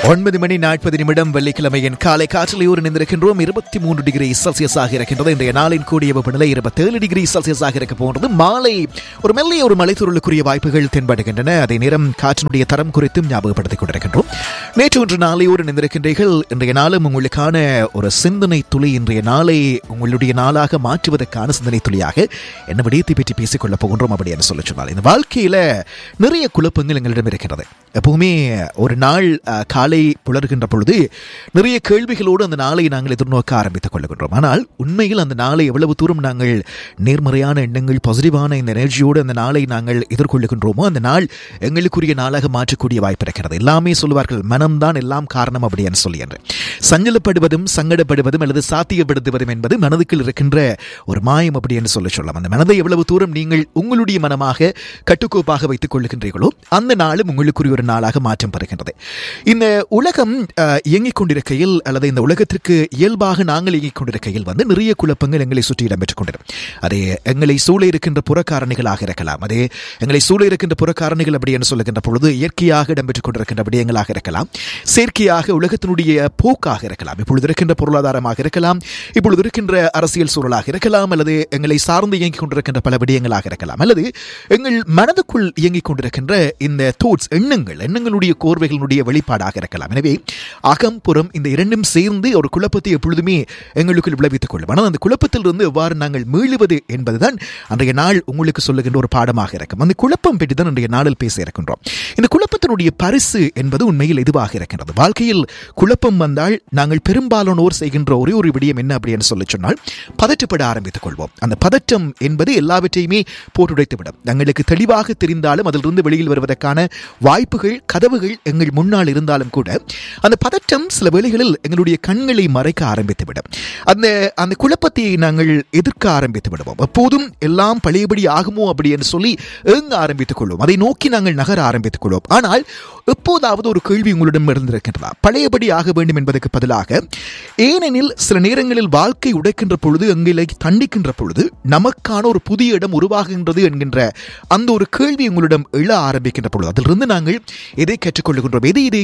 9:40 வெள்ளிக்கிழமையின் காலை காற்றிலையூர் இணைந்திருக்கின்றோம். 23 டிகிரி செல்சியஸாக இருக்கின்றது. இன்றைய நாளின் கூடிய வெப்பநிலை 27 டிகிரி செல்சியஸாக இருக்க போன்றது. மாலை ஒரு மெல்லிய ஒரு மலைத்தூறலுக்குரிய வாய்ப்புகள் தென்படுகின்றன. அதே நேரம் காற்றினுடைய தரம் குறித்தும் ஞாபகப்படுத்திக் கொண்டிருக்கின்றோம். நேற்று ஒன்று நாளையோடு இணைந்திருக்கின்றீர்கள். இன்றைய நாளும் உங்களுக்கான ஒரு சிந்தனை துளி, இன்றைய நாளை உங்களுடைய நாளாக மாற்றுவதற்கான சிந்தனை துளியாக என்ன விடயத்தை பற்றி பேசிக் கொள்ளப் போகின்றோம் அப்படி என்று சொல்ல சொன்னால், இந்த வாழ்க்கையில நிறைய குழப்பங்கள் எங்களிடம் இருக்கிறது. எப்பவுமே ஒரு நாள் காலை புலர்கின்ற பொழுது நிறைய கேள்விகளோடு அந்த நாளை நாங்கள் எதிர்நோக்க ஆரம்பித்துக் கொள்கின்றோம். ஆனால் உண்மையில் அந்த நாளை எவ்வளவு தூரம் நாங்கள் நேர்மறையான எண்ணங்கள், பாசிட்டிவான இந்த எனர்ஜியோடு அந்த நாளை நாங்கள் எதிர்கொள்ளுகின்றோமோ அந்த நாள் எங்களுக்குரிய நாளாக மாற்றக்கூடிய வாய்ப்பு இருக்கிறது. எல்லாமே சொல்லுவார்கள், மனம்தான் எல்லாம் காரணம் அப்படின்னு சொல்லி. என்று சஞ்சலப்படுவதும் சங்கடப்படுவதும் அல்லது சாத்தியப்படுத்துவதும் என்பது மனதுக்குள் இருக்கின்ற ஒரு மாயம் அப்படி என்று சொல்லலாம். அந்த மனதை எவ்வளவு தூரம் நீங்கள் உங்களுடைய மனமாக கட்டுக்கோப்பாக வைத்துக் கொள்ளுகின்றீர்களோ அந்த நாளும் உங்களுக்குரிய ஒரு நாளாக மாற்றம் பெறுகின்றது. இந்த உலகம் இயங்கிக் கொண்டிருக்கையில் அல்லது இந்த உலகத்திற்கு இயல்பாக நாங்கள் இயங்கிக் கொண்டிருக்கையில் நிறைய குழப்பங்கள் எங்களை சுற்றி இடம்பெற்றுக் கொண்டிருக்கும். அதே எங்களை சூழ இருக்கின்ற புறக்காரணிகளாக இருக்கலாம். அதே எங்களை சூழ இருக்கின்ற புறக்காரணிகள் அப்படி என்று சொல்லுகின்ற பொழுது இயற்கையாக இடம்பெற்றுக் கொண்டிருக்கின்ற விடயங்களாக இருக்கலாம், செயற்கையாக உலகத்தினுடைய போக்காக இருக்கலாம், இப்பொழுது இருக்கின்ற பொருளாதாரமாக இருக்கலாம், இப்பொழுது இருக்கின்ற அரசியல் சூழலாக இருக்கலாம், அல்லது எங்களை சார்ந்து இயங்கிக் கொண்டிருக்கின்ற பல விடயங்களாக இருக்கலாம், அல்லது எங்கள் மனதுக்குள் இயங்கிக் கொண்டிருக்கின்ற இந்த தோட்ஸ் எண்ணங்களுடைய கோர்வைகளுடைய வெளிப்பாடாக இருக்கலாம். எனவே அகம் புறம் இந்த இரண்டும் சேர்ந்து ஒரு குழப்பத்தை எப்பொழுதுமே எங்களுக்குள் விளைவித்துக் கொள்ளும். ஆனால் அந்த குழப்பத்திலிருந்து எவ்வாறு நாங்கள் மீளுவது என்பதுதான் அன்றைய நாள் உங்களுக்கு சொல்லுகின்ற ஒரு பாடமாக இருக்கும். அந்த குழப்பம் பற்றி தான் அன்றைய நாளில் பேச இருக்கின்றோம். இந்த குழப்பத்தினுடைய பரிசு என்பது உண்மையில் எதுவாக இருக்கின்றது? வாழ்க்கையில் குழப்பம் வந்தால் நாங்கள் பெரும்பாலானோர் செய்கின்ற ஒரே ஒரு விடயம் என்ன அப்படின்னு சொல்லி சொன்னால், பதற்றப்பட ஆரம்பித்துக் கொள்வோம். அந்த பதற்றம் என்பது எல்லாவற்றையுமே போட்டுடைத்துவிடும். எங்களுக்கு தெளிவாக தெரிந்தாலும் அதிலிருந்து வெளியில் வருவதற்கான வாய்ப்புகள், கதவுகள் எங்கள் முன்னால் இருந்தாலும் கூட அந்த பதற்றம் சில வேளைகளில் எங்களுடைய கண்களை மறைக்க ஆரம்பித்துவிடும். அந்த குழப்பத்தை நாங்கள் எதிர்க்க ஆரம்பித்து விடுவோம். எப்போதும் எல்லாம் பழையபடி ஆகுமோ அப்படி என்று சொல்லி ஏங்க ஆரம்பித்துக் கொள்வோம். அதை நோக்கி நாங்கள் நகர ஆரம்பித்துக் கொள்வோம். ஆனால் எப்போதாவது ஒரு கேள்வி உங்களிடம் இருந்திருக்கின்றதா? பழையபடி ஆக வேண்டும் என்பதற்கு பதிலாக, ஏனெனில் சில நேரங்களில் வாழ்க்கை உடைக்கின்ற பொழுது, எங்களை தண்டிக்கின்ற பொழுது நமக்கான ஒரு புதிய இடம் உருவாகின்றது என்கின்ற அந்த ஒரு கேள்வி உங்களிடம் எழ ஆரம்பிக்கின்ற பொழுது அதிலிருந்து நாங்கள் எதை கற்றுக்கொள்ளுகின்றோம்,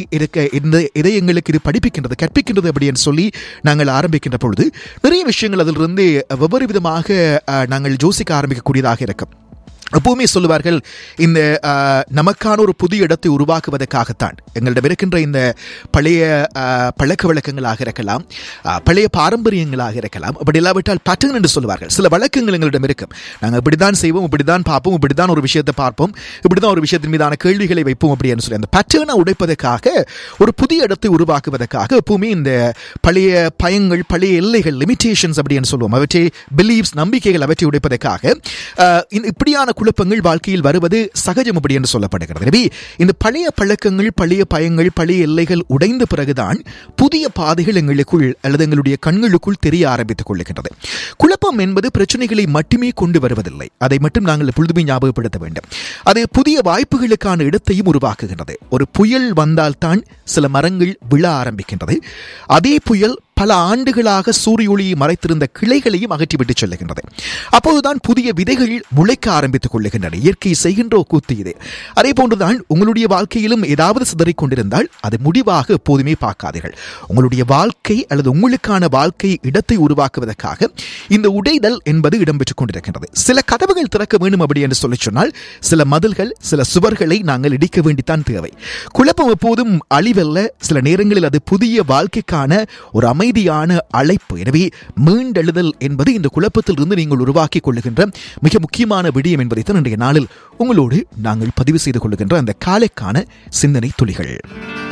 எதை எங்களுக்கு இது படிப்பிக்கின்றது, கற்பிக்கின்றது அப்படின்னு சொல்லி நாங்கள் ஆரம்பிக்கின்ற பொழுது நிறைய விஷயங்கள் அதிலிருந்து வெவ்வேறு விதமாக நாங்கள் யோசிக்க ஆரம்பிக்கக்கூடியதாக இருக்கும். எப்பவுமே சொல்லுவார்கள், இந்த நமக்கான ஒரு புதிய இடத்தை உருவாக்குவதற்காகத்தான் எங்களிடம் இருக்கின்ற இந்த பழைய பழக்க வழக்கங்களாக இருக்கலாம், பழைய பாரம்பரியங்களாக இருக்கலாம், அப்படி இல்லாவிட்டால் பேட்டர்ன் என்று சொல்லுவார்கள். சில வழக்கங்கள் எங்களிடம் இருக்கும். நாங்கள் இப்படித்தான் செய்வோம், இப்படித்தான் பார்ப்போம், இப்படித்தான் ஒரு விஷயத்தை பார்ப்போம், இப்படிதான் ஒரு விஷயத்தின் மீதான கேள்விகளை வைப்போம் அப்படின்னு சொல்லி அந்த பேட்டர்னை உடைப்பதற்காக, ஒரு புதிய இடத்தை உருவாக்குவதற்காக எப்பவுமே இந்த பழைய பயங்கள், பழைய எல்லைகள், லிமிட்டேஷன்ஸ் அப்படின்னு சொல்லுவோம், அவற்றை பிலீவ்ஸ், நம்பிக்கைகள், அவற்றை உடைப்பதற்காக இப்படியான குழப்பங்கள் வாழ்க்கையில் வருவது சகஜம் அப்படி என்று சொல்லப்படுகிறது. எனவே இந்த பழைய பழக்கங்கள், பழைய பயங்கள், பழைய எல்லைகள் உடைந்த பிறகுதான் புதிய பாதைகள் எங்களுக்குள் அல்லது எங்களுடைய கண்களுக்குள் தெரிய ஆரம்பித்துக் கொள்ளுகின்றது. குழப்பம் என்பது பிரச்சனைகளை மட்டுமே கொண்டு வருவதில்லை. அதை மட்டும் நாங்கள் எப்பொழுதுமே ஞாபகப்படுத்த வேண்டும். அது புதிய வாய்ப்புகளுக்கான இடத்தையும் உருவாக்குகின்றது. ஒரு புயல் வந்தால்தான் சில மரங்கள் விழ ஆரம்பிக்கின்றது. அதே புயல் பல ஆண்டுகளாக சூரிய ஒளியை மறைத்திருந்த கிளைகளையும் அகற்றிவிட்டு செல்லுகின்றது. அப்போதுதான் புதிய விதைகள் முளைக்க ஆரம்பித்துக் கொள்ளுகின்றன. இயற்கை செய்கின்ற கூத்து இது. அதே போன்றுதான் உங்களுடைய வாழ்க்கையிலும் ஏதாவது சிதறிக் கொண்டிருந்தால் அது முடிவாக எப்போதுமே பார்க்காதீர்கள். உங்களுடைய வாழ்க்கை அல்லது உங்களுக்கான வாழ்க்கை இடத்தை உருவாக்குவதற்காக இந்த உடைதல் என்பது இடம்பெற்றுக் கொண்டிருக்கின்றது. சில கதவுகள் திறக்க வேண்டும் அப்படி என்று சொல்லி சொன்னால் சில மதில்கள், சில சுவர்களை நாங்கள் இடிக்க வேண்டித்தான் தேவை. குழப்பம் எப்போதும் அழிவல்ல. சில நேரங்களில் அது புதிய வாழ்க்கைக்கான ஒரு அமைதியான அழைப்பு. எனவே மீண்டெழுதல் என்பது இந்த குழப்பத்தில் இருந்து நீங்கள் உருவாக்கிக் கொள்ளுகின்ற மிக முக்கியமான விடயம் என்பதைத்தான் இன்றைய நாளில் உங்களோடு நாங்கள் பதிவு செய்து கொள்ளுகின்ற அந்த காலைக்கான சிந்தனை துளிகள்.